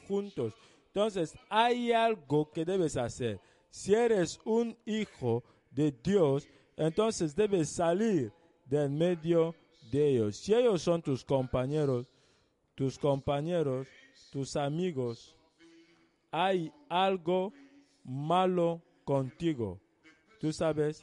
juntos. Entonces, hay algo que debes hacer. Si eres un hijo de Dios, entonces debes salir de en medio de ellos. Si ellos son tus compañeros, tus amigos, hay algo malo contigo. ¿Tú sabes?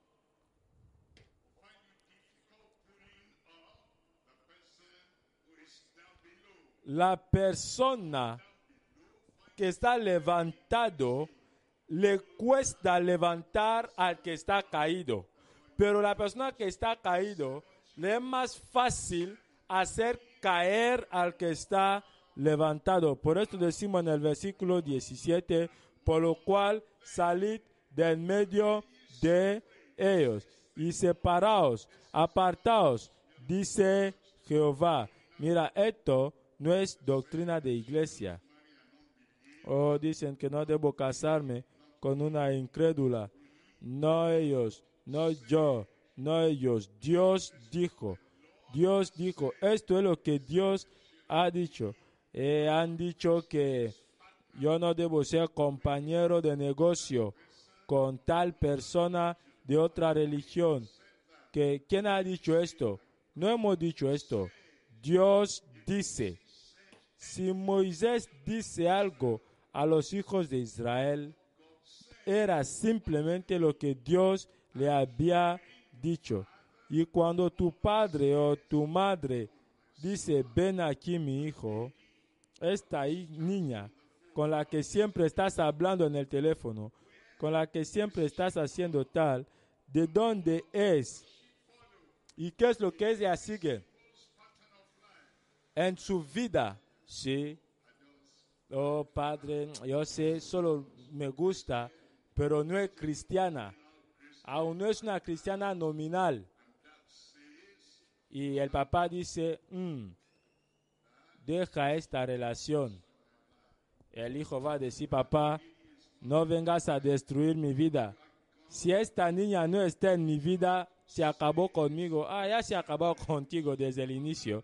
La persona que está levantado le cuesta levantar al que está caído. Pero la persona que está caído le es más fácil hacer caer al que está levantado. Por esto decimos en el versículo 17, por lo cual salid de en medio de ellos y separaos, apartaos, dice Jehová. Mira, esto no es doctrina de iglesia. Oh, dicen que no debo casarme con una incrédula. No ellos, no yo, no ellos. Dios dijo, esto es lo que Dios ha dicho. Han dicho que yo no debo ser compañero de negocio con tal persona de otra religión. ¿Quién ha dicho esto? No hemos dicho esto. Dios dice. Si Moisés dice algo a los hijos de Israel, era simplemente lo que Dios le había dicho. Y cuando tu padre o tu madre dice, ven aquí mi hijo, esta niña con la que siempre estás hablando en el teléfono, con la que siempre estás haciendo tal, ¿de dónde es? ¿Y qué es lo que ella sigue en su vida? Sí. Oh, padre, yo sé, solo me gusta, pero no es cristiana. Aún no es una cristiana nominal. Y el papá dice, deja esta relación. El hijo va a decir, papá, no vengas a destruir mi vida. Si esta niña no está en mi vida, se acabó conmigo. Ya se acabó contigo desde el inicio.